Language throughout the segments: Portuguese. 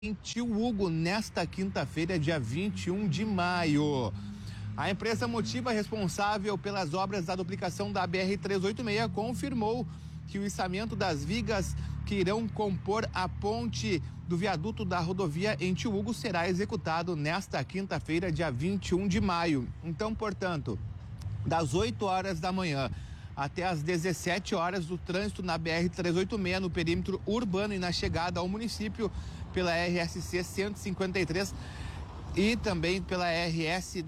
em Tio Hugo, nesta quinta-feira, dia 21 de maio. A empresa Motiva, responsável pelas obras da duplicação da BR-386, confirmou que o içamento das vigas que irão compor a ponte do viaduto da rodovia em Tio Hugo será executado nesta quinta-feira, dia 21 de maio. Então, portanto, das 8 horas da manhã até as 17 horas, o trânsito na BR-386 no perímetro urbano e na chegada ao município pela RSC 153 e também pela RS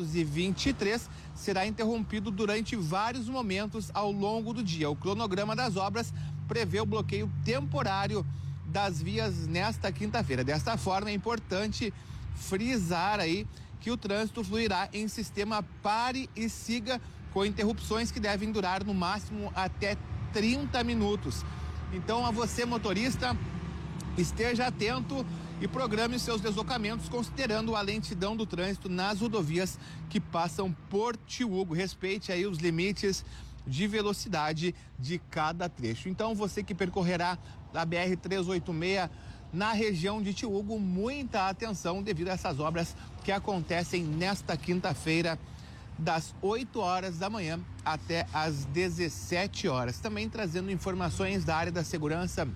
223 será interrompido durante vários momentos ao longo do dia. O cronograma das obras prevê o bloqueio temporário das vias nesta quinta-feira. Desta forma, é importante frisar aí que o trânsito fluirá em sistema pare e siga, com interrupções que devem durar no máximo até 30 minutos. Então, a você, motorista, esteja atento e programe seus deslocamentos considerando a lentidão do trânsito nas rodovias que passam por Tio Hugo. Respeite aí os limites de velocidade de cada trecho. Então, você que percorrerá a BR-386 na região de Tio Hugo, muita atenção devido a essas obras que acontecem nesta quinta-feira, das 8 horas da manhã até as 17 horas. Também trazendo informações da área da segurança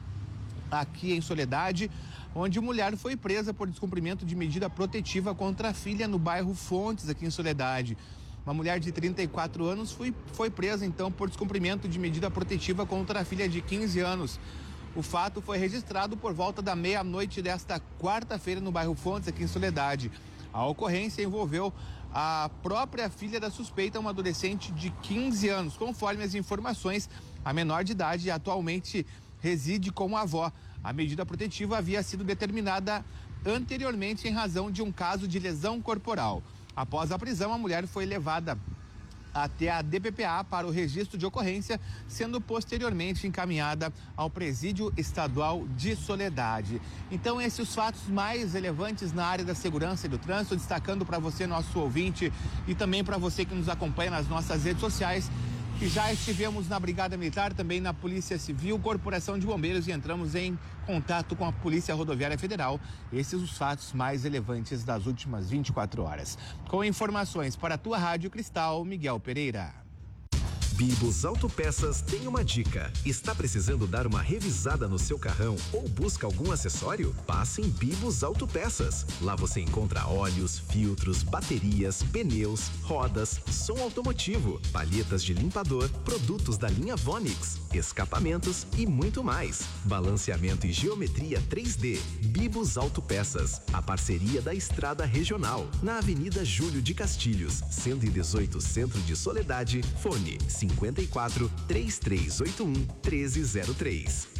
aqui em Soledade, onde mulher foi presa por descumprimento de medida protetiva contra a filha no bairro Fontes, aqui em Soledade. Uma mulher de 34 anos foi presa, então, por descumprimento de medida protetiva contra a filha de 15 anos. O fato foi registrado por volta da meia-noite desta quarta-feira no bairro Fontes, aqui em Soledade. A ocorrência envolveu a própria filha da suspeita, uma adolescente de 15 anos. Conforme as informações, a menor de idade atualmente reside com a avó. A medida protetiva havia sido determinada anteriormente em razão de um caso de lesão corporal. Após a prisão, a mulher foi levada até a DPPA para o registro de ocorrência, sendo posteriormente encaminhada ao Presídio Estadual de Soledade. Então, esses os fatos mais relevantes na área da segurança e do trânsito, destacando para você, nosso ouvinte, e também para você que nos acompanha nas nossas redes sociais, que já estivemos na Brigada Militar, também na Polícia Civil, Corporação de Bombeiros, e entramos em contato com a Polícia Rodoviária Federal. Esses os fatos mais relevantes das últimas 24 horas. Com informações para a tua Rádio Cristal, Miguel Pereira. Bibus Autopeças tem uma dica. Está precisando dar uma revisada no seu carrão ou busca algum acessório? Passe em Bibus Autopeças. Lá você encontra óleos, filtros, baterias, pneus, rodas, som automotivo, palhetas de limpador, produtos da linha Vonix, escapamentos e muito mais. Balanceamento e geometria 3D. Bibus Autopeças. A parceria da Estrada Regional. Na Avenida Júlio de Castilhos, 118, Centro de Soledade. Fone 54 3381 1303.